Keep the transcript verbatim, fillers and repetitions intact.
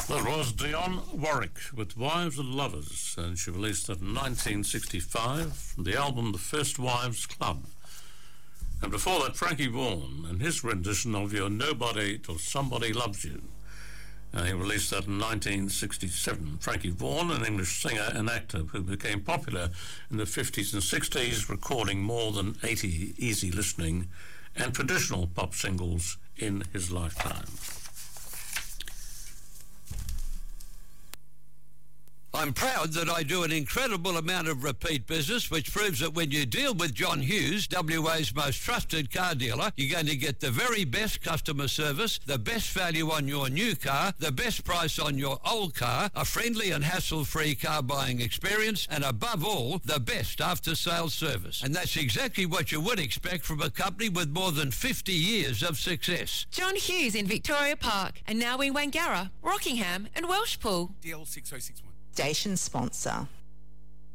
That was Dionne Warwick with Wives and Lovers, and she released that in nineteen sixty-five from the album The First Wives Club. And before that, Frankie Vaughan and his rendition of You're Nobody Till Somebody Loves You. And he released that in nineteen sixty-seven. Frankie Vaughan, an English singer and actor who became popular in the fifties and sixties, recording more than eighty easy listening and traditional pop singles in his lifetime. I'm proud that I do an incredible amount of repeat business, which proves that when you deal with John Hughes, W A's most trusted car dealer, you're going to get the very best customer service, the best value on your new car, the best price on your old car, a friendly and hassle-free car buying experience, and above all, the best after-sales service. And that's exactly what you would expect from a company with more than fifty years of success. John Hughes in Victoria Park, and now in Wangara, Rockingham and Welshpool. D L six oh six one. Station sponsor.